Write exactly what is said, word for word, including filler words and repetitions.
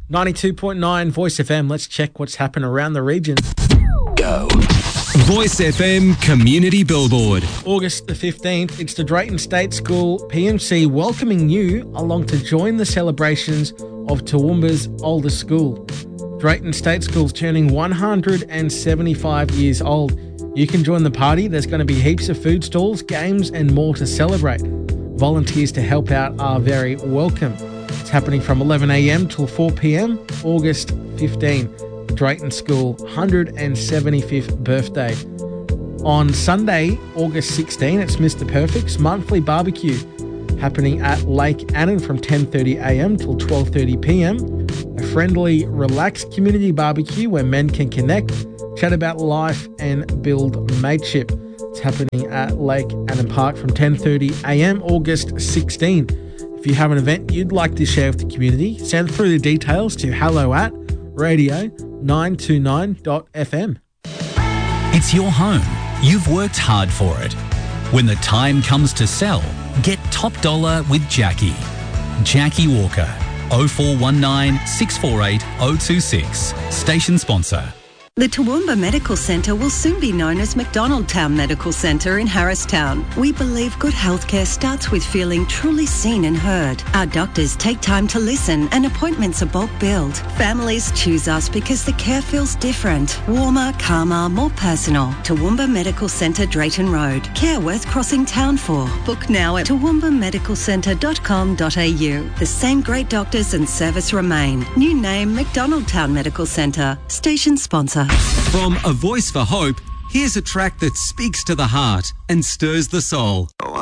ninety-two point nine Voice F M. Let's check what's happened around the region. Go. Voice F M Community Billboard. August the fifteenth, it's the Drayton State School P M C welcoming you along to join the celebrations of Toowoomba's oldest school. Drayton State School's turning one hundred seventy-five years old. You can join the party. There's going to be heaps of food stalls, games and more to celebrate. Volunteers to help out are very welcome. It's happening from eleven a m till four p m, August fifteenth. Drayton School, one hundred seventy-fifth birthday. On Sunday, August sixteenth, it's Mister Perfect's monthly barbecue happening at Lake Annan from ten thirty a m till twelve thirty p m. A friendly, relaxed community barbecue where men can connect, chat about life and build mateship. It's happening at Lake Annan Park from ten thirty a m, August sixteenth. If you have an event you'd like to share with the community, send through the details to hello at radio nine two nine dot f m. It's your home. You've worked hard for it. When the time comes to sell, get top dollar with Jackie. Jackie Walker, oh four one nine, six four eight, oh two six. Station sponsor. The Toowoomba Medical Centre will soon be known as McDonald Town Medical Centre in Harristown. We believe good healthcare starts with feeling truly seen and heard. Our doctors take time to listen and appointments are bulk billed. Families choose us because the care feels different, warmer, calmer, more personal. Toowoomba Medical Centre, Drayton Road. Care worth crossing town for. Book now at toowoomba medical centre dot com dot a u. The same great doctors and service remain. New name McDonald Town Medical Centre. Station sponsor. From A Voice for Hope, here's a track that speaks to the heart and stirs the soul.